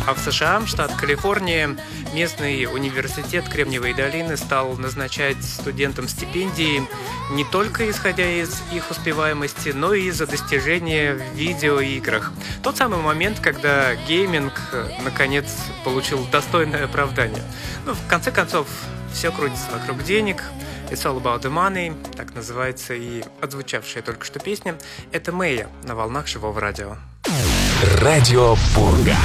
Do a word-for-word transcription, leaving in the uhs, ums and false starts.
А в США, штат Калифорния, местный университет Кремниевой долины стал назначать студентам стипендии не только исходя из их успеваемости, но и за достижения в видеоиграх. Тот самый момент, когда гейминг, наконец, получил достойное оправдание. Ну, в конце концов, все крутится вокруг денег. It's all about the money, так называется и отзвучавшая только что песня. Это Мэя на волнах живого радио. Радио Пурга.